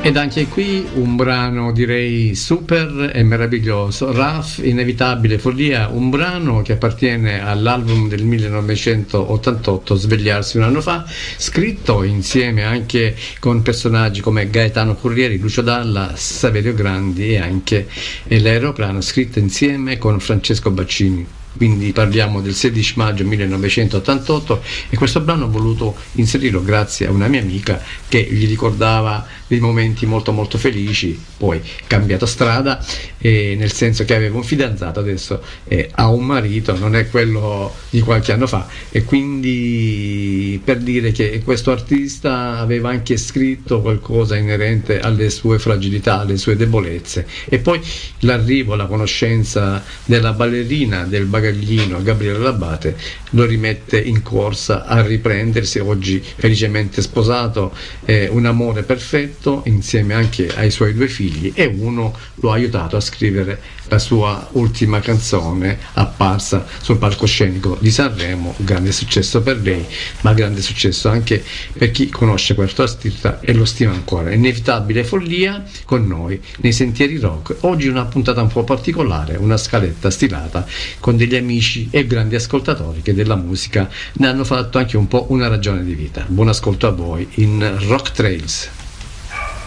Ed anche qui un brano direi super e meraviglioso, Raf, Inevitabile Follia, un brano che appartiene all'album del 1988, Svegliarsi un anno fa, scritto insieme anche con personaggi come Gaetano Corrieri, Lucio Dalla, Saverio Grandi e anche l'Aeroplano, scritto insieme con Francesco Baccini. Quindi parliamo del 16 maggio 1988 e questo brano ho voluto inserirlo grazie a una mia amica che gli ricordava dei momenti molto molto felici, poi cambiato strada, nel senso che aveva un fidanzato, adesso ha un marito, non è quello di qualche anno fa, e quindi per dire che questo artista aveva anche scritto qualcosa inerente alle sue fragilità, alle sue debolezze, e poi l'arrivo, la conoscenza della ballerina del bagaglino Gabriele Labate lo rimette in corsa a riprendersi, oggi felicemente sposato, un amore perfetto insieme anche ai suoi 2 figli, e uno lo ha aiutato a scrivere la sua ultima canzone apparsa sul palcoscenico di Sanremo, grande successo per lei, ma grande successo anche per chi conosce questo artista e lo stima ancora. Inevitabile Follia con noi nei Sentieri Rock. Oggi una puntata un po' particolare, una scaletta stilata con degli amici e grandi ascoltatori che della musica ne hanno fatto anche un po' una ragione di vita. Buon ascolto a voi in Rock Trails.